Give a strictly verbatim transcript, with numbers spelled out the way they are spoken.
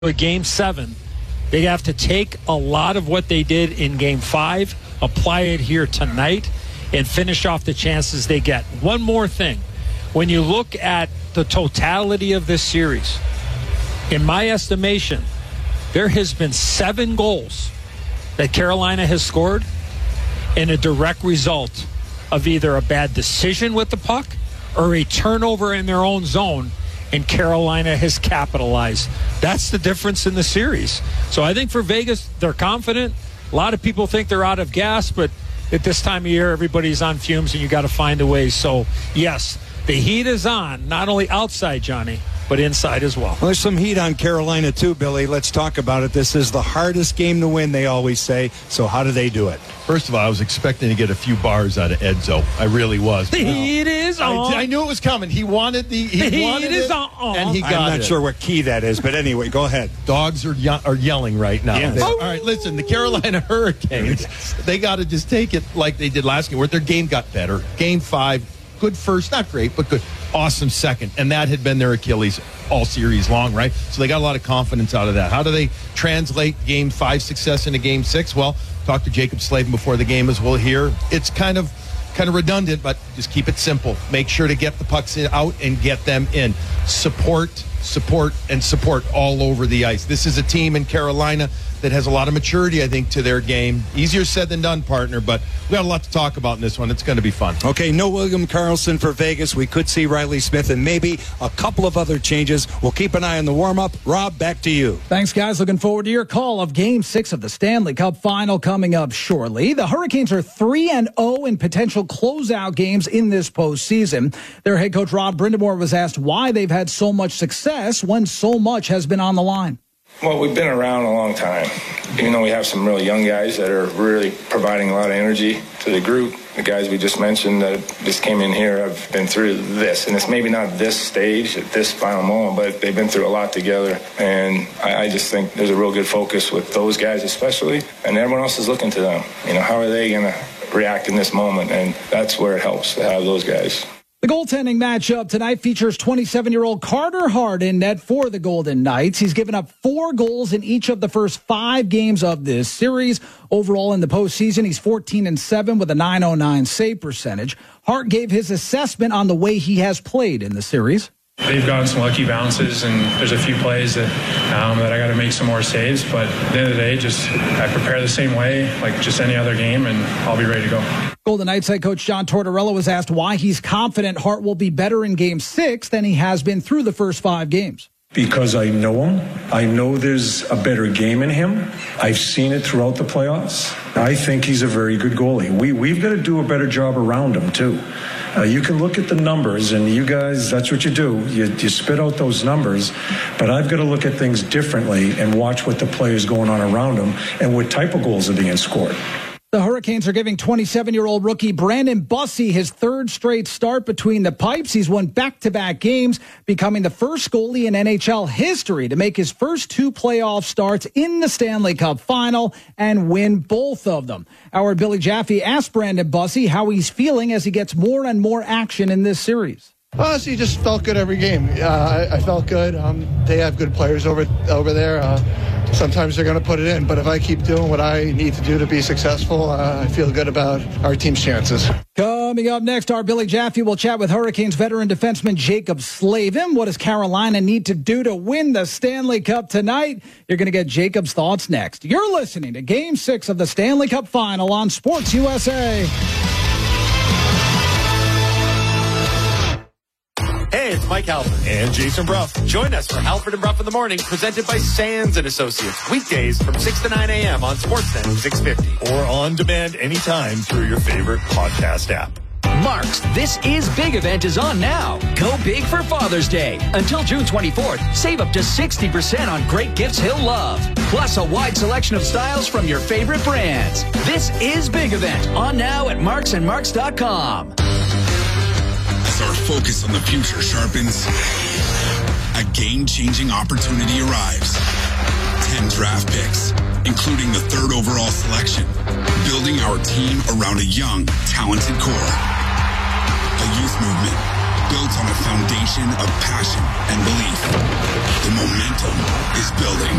A game seven, they have to take a lot of what they did in game five, apply it here tonight, and finish off the chances they get. One more thing. When you look at the totality of this series, in my estimation, there has been seven goals that Carolina has scored in a direct result of either a bad decision with the puck or a turnover in their own zone, and Carolina has capitalized. That's the difference in the series. So I think for Vegas, they're confident. A lot of people think they're out of gas, but at this time of year, everybody's on fumes, and you got to find a way. So, yes, the heat is on, not only outside, Johnny, but inside as well. Well, there's some heat on Carolina, too, Billy. Let's talk about it. This is the hardest game to win, they always say. So how do they do it? First of all, I was expecting to get a few bars out of Edzo. I really was. The heat is on. I, I knew it was coming. He wanted the he The wanted heat is it, on. and he got it. I'm not sure what key that is, but anyway, go ahead. Dogs are ye- are yelling right now. Yes. They- all right, listen, the Carolina Hurricanes, they got to just take it like they did last game, where their game got better. Game five, good first, not great, but good. Awesome second. And that had been their Achilles all series long, right? So they got a lot of confidence out of that. How do they translate game five success into game six? Well, talk to Jacob Slavin before the game as well here. It's kind of kind of redundant, but just keep it simple. Make sure to get the pucks in, out and get them in. Support, support, and support all over the ice. This is a team in Carolina that has a lot of maturity, I think, to their game. Easier said than done, partner, but we got a lot to talk about in this one. It's going to be fun. Okay, no William Karlsson for Vegas. We could see Riley Smith and maybe a couple of other changes. We'll keep an eye on the warm-up. Rob, back to you. Thanks, guys. Looking forward to your call of Game six of the Stanley Cup Final coming up shortly. The Hurricanes are three and oh in potential closeout games in this postseason. Their head coach, Rod Brind'Amour, was asked why they've had so much success when so much has been on the line. Well, we've been around a long time. Even though we have some really young guys that are really providing a lot of energy to the group, the guys we just mentioned that just came in here have been through this. And it's maybe not this stage at this final moment, but they've been through a lot together. And I, I just think there's a real good focus with those guys especially, and everyone else is looking to them. You know, how are they going to react in this moment? And that's where it helps to have those guys. The goaltending matchup tonight features twenty-seven-year-old Carter Hart in net for the Golden Knights. He's given up four goals in each of the first five games of this series. Overall in the postseason, he's fourteen and seven with a nine oh nine save percentage. Hart gave his assessment on the way he has played in the series. They've gotten some lucky bounces, and there's a few plays that um, that I got to make some more saves. But at the end of the day, just I prepare the same way, like just any other game, and I'll be ready to go. Golden Knights head coach John Tortorella was asked why he's confident Hart will be better in Game six than he has been through the first five games. Because I know him. I know there's a better game in him. I've seen it throughout the playoffs. I think he's a very good goalie. We, we've got to do a better job around him, too. Uh, you can look at the numbers, and you guys, that's what you do. You, you spit out those numbers, but I've got to look at things differently and watch what the play is going on around him and what type of goals are being scored. The Hurricanes are giving twenty-seven-year-old rookie Brandon Bussey his third straight start between the pipes. He's won back-to-back games, becoming the first goalie in N H L history to make his first two playoff starts in the Stanley Cup Final and win both of them. Our Billy Jaffe asked Brandon Bussey how he's feeling as he gets more and more action in this series. Honestly, just felt good every game. Uh, I, I felt good. Um, they have good players over over there. Uh, sometimes they're going to put it in, but if I keep doing what I need to do to be successful, uh, I feel good about our team's chances. Coming up next, our Billy Jaffe will chat with Hurricanes veteran defenseman Jacob Slavin. What does Carolina need to do to win the Stanley Cup tonight? You're going to get Jacob's thoughts next. You're listening to Game six of the Stanley Cup Final on Sports U S A. Hey, it's Mike Halford and Jason Bruff. Join us for Halford and Bruff in the Morning, presented by Sands and Associates. Weekdays from six to nine a.m. on Sportsnet six fifty. Or on demand anytime through your favorite podcast app. Mark's This Is Big event is on now. Go big for Father's Day. Until June twenty-fourth, save up to sixty percent on great gifts he'll love. Plus a wide selection of styles from your favorite brands. This Is Big event on now at marks and marks dot com. As our focus on the future sharpens, a game-changing opportunity arrives. Ten draft picks, including the third overall selection, building our team around a young, talented core. A youth movement built on a foundation of passion and belief. The momentum is building.